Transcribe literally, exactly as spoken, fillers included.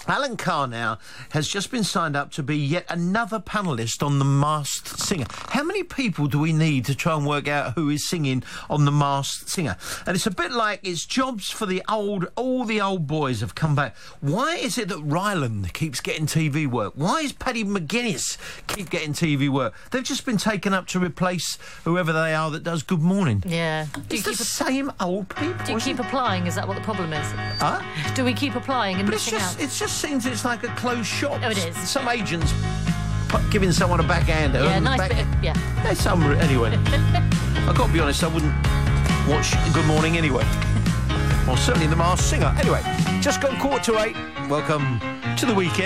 Alan Carr now has just been signed up to be yet another panellist on The Masked Singer. How many people do we need to try and work out who is singing on The Masked Singer? And it's a bit like it's jobs for the old, all the old boys have come back. Why is it that Ryland keeps getting T V work? Why is Paddy McGuinness keep getting T V work? They've just been taken up to replace whoever they are that does Good Morning. Yeah. Do It's you the keep same old people. Do you keep applying? Is that what the problem is? Huh? Do we keep applying and But it's missing just, out? it just seems it's like a closed shop. Oh, it is. Some agents pu- giving someone a backhand. Yeah, um, nice back- bit of, yeah. Yeah, some, anyway. I've got to be honest, I wouldn't watch Good Morning anyway. Well, certainly The Masked Singer. Anyway, just gone quarter to eight. Welcome to the weekend.